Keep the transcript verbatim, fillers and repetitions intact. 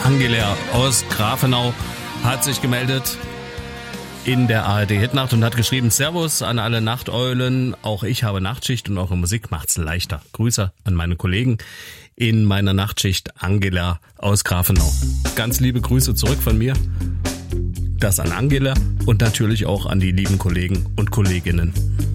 Angela aus Grafenau hat sich gemeldet in der A R D Hitnacht und hat geschrieben: Servus an alle Nachteulen, auch ich habe Nachtschicht und eure Musik macht's leichter. Grüße an meine Kollegen in meiner Nachtschicht, Angela aus Grafenau. Ganz liebe Grüße zurück von mir. Das an Angela und natürlich auch an die lieben Kollegen und Kolleginnen.